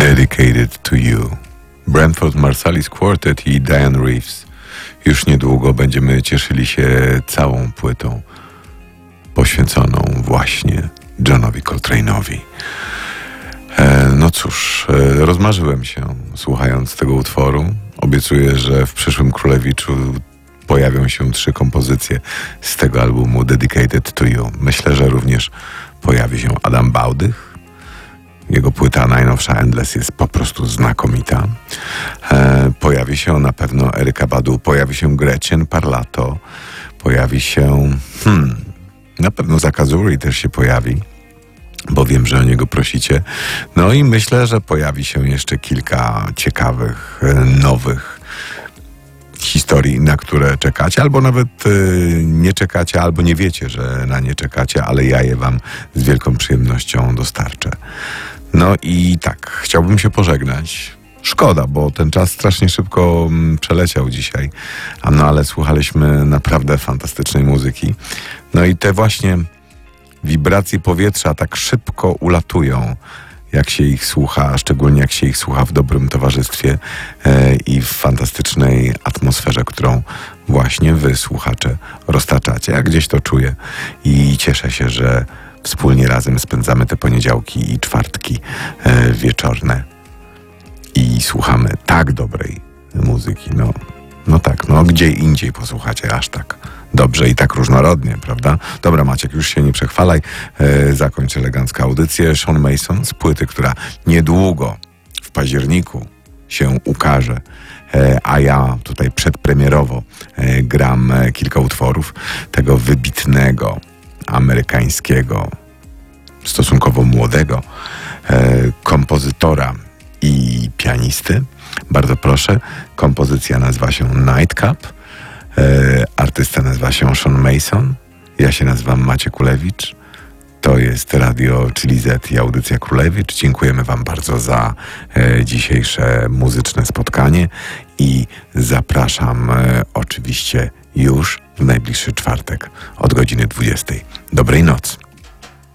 Dedicated to You. Branford Marsalis Quartet i Diane Reeves. Już niedługo będziemy cieszyli się całą płytą poświęconą właśnie Johnowi Coltrane'owi. No cóż, rozmarzyłem się słuchając tego utworu. Obiecuję, że w przyszłym Królewiczu pojawią się 3 kompozycje z tego albumu Dedicated to You. Myślę, że również pojawi się Adam Bałdych. Jego płyta najnowsza Endless jest po prostu znakomita. Pojawi się na pewno Eryka Badu, pojawi się Gretchen Parlato, pojawi się na pewno Zakazuri też się pojawi, bo wiem, że o niego prosicie. No i myślę, że pojawi się jeszcze kilka ciekawych, nowych historii, na które czekacie, albo nawet nie czekacie, albo nie wiecie, że na nie czekacie, ale ja je wam z wielką przyjemnością dostarczę. No i tak, chciałbym się pożegnać. Szkoda, bo ten czas strasznie szybko przeleciał dzisiaj, no ale słuchaliśmy naprawdę fantastycznej muzyki. No i te właśnie wibracje powietrza tak szybko ulatują, jak się ich słucha, szczególnie jak się ich słucha w dobrym towarzystwie i w fantastycznej atmosferze, którą właśnie wy, słuchacze, roztaczacie. Ja gdzieś to czuję i cieszę się, że wspólnie razem spędzamy te poniedziałki i czwartki wieczorne i słuchamy tak dobrej muzyki. No tak, gdzie indziej posłuchacie aż tak dobrze i tak różnorodnie, prawda? Dobra, Maciek, już się nie przechwalaj. Zakończ elegancką audycję. Sean Mason z płyty, która niedługo w październiku się ukaże, a ja tutaj przedpremierowo gram kilka utworów tego wybitnego, amerykańskiego, stosunkowo młodego kompozytora i pianisty. Bardzo proszę. Kompozycja nazywa się Nightcap. Artysta nazywa się Sean Mason. Ja się nazywam Maciek Kulewicz. To jest Radio Chili Z i audycja Królewicz. Dziękujemy wam bardzo za dzisiejsze muzyczne spotkanie i zapraszam oczywiście już w najbliższy czwartek od godziny 20. Dobrej nocy.